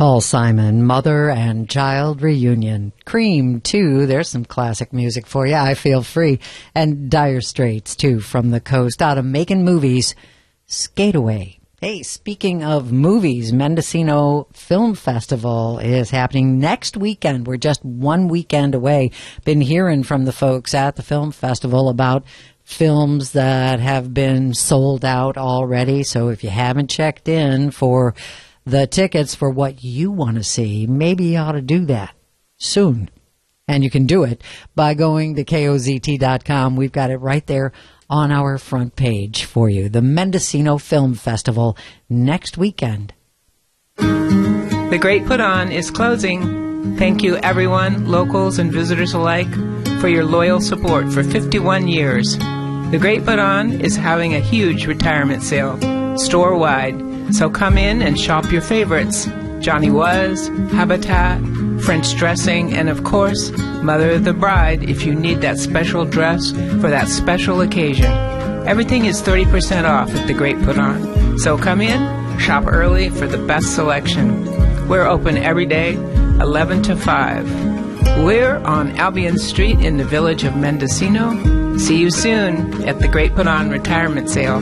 Paul Simon, Mother and Child Reunion. Cream, too. There's some classic music for you. I Feel Free. And Dire Straits, too, from the coast. Out of Making Movies, Skate Away. Hey, speaking of movies, Mendocino Film Festival is happening next weekend. We're just one weekend away. Been hearing from the folks at the film festival about films that have been sold out already. So if you haven't checked in for the tickets for what you want to see, maybe you ought to do that soon. And you can do it by going to KOZT.com. We've got it right there on our front page for you. The Mendocino Film Festival next weekend. The Great Put On is closing. Thank you, everyone, locals and visitors alike, for your loyal support for 51 years. The Great Put On is having a huge retirement sale, store-wide. So come in and shop your favorites. Johnny Was, Habitat, French dressing, and of course, Mother of the Bride if you need that special dress for that special occasion. Everything is 30% off at The Great Put On. So come in, shop early for the best selection. We're open every day, 11 to 5. We're on Albion Street in the village of Mendocino. See you soon at The Great Put On Retirement Sale.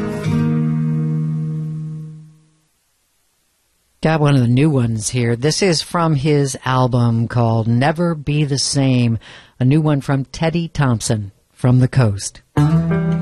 Got one of the new ones here. This is from his album called Never Be the Same, a new one from Teddy Thompson from the coast.